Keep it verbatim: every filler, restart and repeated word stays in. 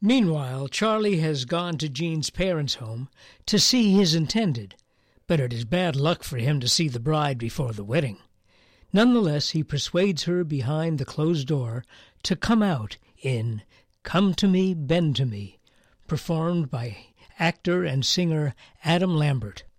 Meanwhile, Charlie has gone to Jean's parents' home to see his intended, but it is bad luck for him to see the bride before the wedding. Nonetheless, he persuades her behind the closed door to come out in Come to Me, Bend to Me, performed by actor and singer Adam Lambert.